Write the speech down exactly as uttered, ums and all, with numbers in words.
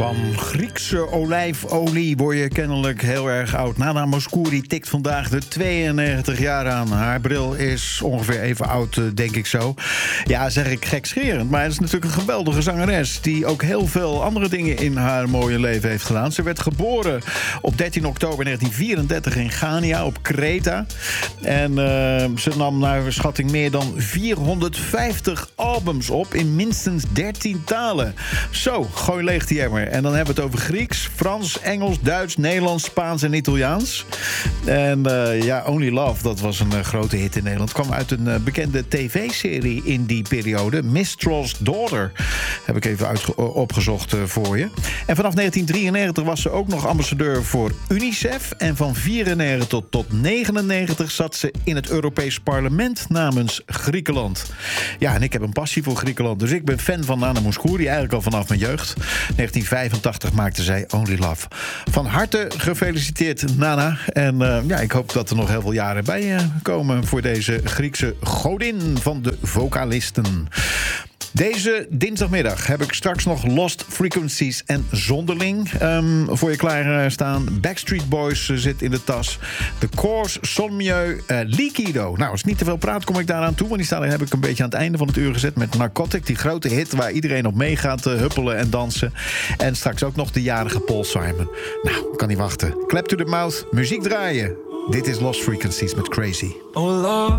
Van Griekse olijfolie word je kennelijk heel erg oud. Nana Mouskouri tikt vandaag de tweeënnegentig jaar aan. Haar bril is ongeveer even oud, denk ik zo. Ja, zeg ik gekscherend, maar het is natuurlijk een geweldige zangeres die ook heel veel andere dingen in haar mooie leven heeft gedaan. Ze werd geboren op dertien oktober negentien vierendertig in Chania, op Kreta. En uh, ze nam naar schatting meer dan vierhonderdvijftig albums op in minstens dertien talen. Zo, gooi leeg die emmer. En dan hebben we het over Grieks, Frans, Engels, Duits, Nederlands, Spaans en Italiaans. En uh, ja, Only Love, dat was een uh, grote hit in Nederland. Kwam uit een uh, bekende tv-serie in die periode. Mistral's Daughter. Heb ik even uitge- opgezocht uh, voor je. En vanaf negentien drieënnegentig was ze ook nog ambassadeur voor UNICEF. En van vierennegentig tot, tot negenennegentig zat ze in het Europees Parlement namens Griekenland. Ja, en ik heb een passie voor Griekenland. Dus ik ben fan van Nana Mouskouri, eigenlijk al vanaf mijn jeugd. negentien vijfentachtig maakte zij Only Love. Van harte gefeliciteerd, Nana. En uh, ja, ik hoop dat er nog heel veel jaren bij uh, komen voor deze Griekse godin van de vocalisten. Deze dinsdagmiddag heb ik straks nog Lost Frequencies en Zonderling um, voor je klaarstaan. Backstreet Boys uh, zit in de tas. The Course, Son Mieux, uh, Liquido. Nou, als ik niet te veel praat, kom ik daaraan toe. Want die staan, heb ik een beetje aan het einde van het uur gezet met Narcotic. Die grote hit waar iedereen op mee gaat uh, huppelen en dansen. En straks ook nog de jarige Paul Simon. Nou, kan niet wachten. Clap to the mouth, muziek draaien. Dit is Lost Frequencies met Crazy. Oh Lord,